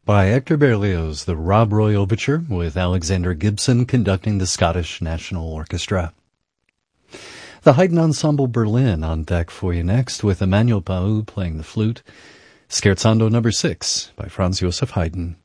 By Hector Berlioz, the Rob Roy Overture, with Alexander Gibson conducting the Scottish National Orchestra. The Haydn Ensemble Berlin on deck for you next, with Emmanuel Pau playing the flute. Scherzando No. 6 by Franz Joseph Haydn.